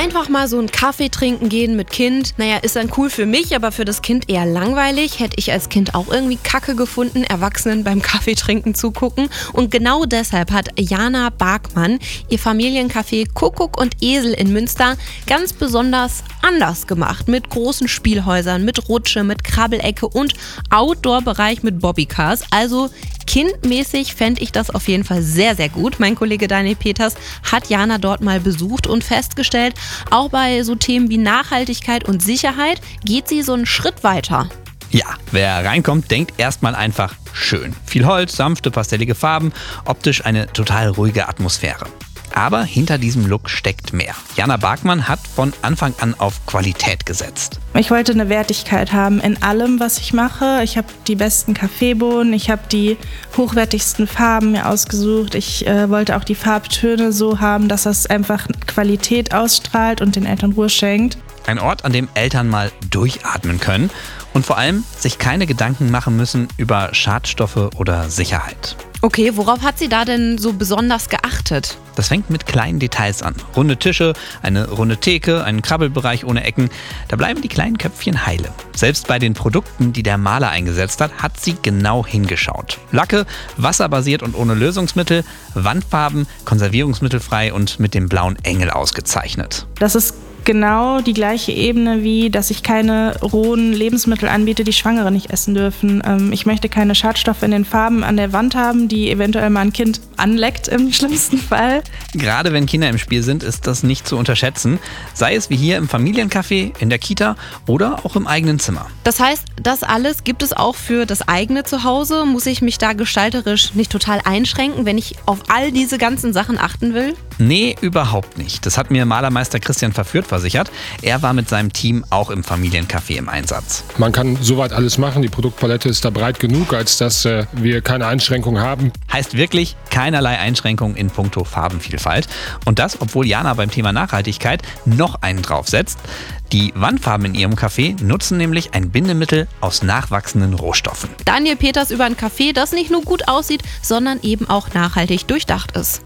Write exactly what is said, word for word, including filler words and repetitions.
Einfach mal so einen Kaffee trinken gehen mit Kind. Naja, ist dann cool für mich, aber für das Kind eher langweilig. Hätte ich als Kind auch irgendwie kacke gefunden, Erwachsenen beim Kaffee trinken zugucken. Und genau deshalb hat Jana Barkmann ihr Familiencafé Kuckuck und Esel in Münster ganz besonders anders gemacht. Mit großen Spielhäusern, mit Rutsche, mit Krabbelecke und Outdoor-Bereich mit Bobbycars. Also kindmäßig fände ich das auf jeden Fall sehr, sehr gut. Mein Kollege Daniel Peters hat Jana dort mal besucht und festgestellt, auch bei so Themen wie Nachhaltigkeit und Sicherheit geht sie so einen Schritt weiter. Ja, wer reinkommt, denkt erstmal einfach schön. Viel Holz, sanfte, pastellige Farben, optisch eine total ruhige Atmosphäre. Aber hinter diesem Look steckt mehr. Jana Barkmann hat von Anfang an auf Qualität gesetzt. Ich wollte eine Wertigkeit haben in allem, was ich mache. Ich habe die besten Kaffeebohnen, ich habe die hochwertigsten Farben mir ausgesucht. Ich äh, wollte auch die Farbtöne so haben, dass das einfach Qualität ausstrahlt und den Eltern Ruhe schenkt. Ein Ort, an dem Eltern mal durchatmen können und vor allem sich keine Gedanken machen müssen über Schadstoffe oder Sicherheit. Okay, worauf hat sie da denn so besonders geachtet? Das fängt mit kleinen Details an. Runde Tische, eine runde Theke, ein Krabbelbereich ohne Ecken. Da bleiben die kleinen Köpfchen heile. Selbst bei den Produkten, die der Maler eingesetzt hat, hat sie genau hingeschaut. Lacke, wasserbasiert und ohne Lösungsmittel, Wandfarben, konservierungsmittelfrei und mit dem blauen Engel ausgezeichnet. Das ist genau die gleiche Ebene wie, dass ich keine rohen Lebensmittel anbiete, die Schwangere nicht essen dürfen. Ähm, ich möchte keine Schadstoffe in den Farben an der Wand haben, die eventuell mal ein Kind anleckt im schlimmsten Fall. Gerade wenn Kinder im Spiel sind, ist das nicht zu unterschätzen. Sei es wie hier im Familiencafé, in der Kita oder auch im eigenen Zimmer. Das heißt, das alles gibt es auch für das eigene Zuhause. Muss ich mich da gestalterisch nicht total einschränken, wenn ich auf all diese ganzen Sachen achten will? Nee, überhaupt nicht. Das hat mir Malermeister Christian Verführt versichert. Er war mit seinem Team auch im Familiencafé im Einsatz. Man kann soweit alles machen. Die Produktpalette ist da breit genug, als dass äh, wir keine Einschränkungen haben. Heißt wirklich keinerlei Einschränkungen in puncto Farbenvielfalt. Und das, obwohl Jana beim Thema Nachhaltigkeit noch einen draufsetzt. Die Wandfarben in ihrem Café nutzen nämlich ein Bindemittel aus nachwachsenden Rohstoffen. Daniel Peters über ein Café, das nicht nur gut aussieht, sondern eben auch nachhaltig durchdacht ist.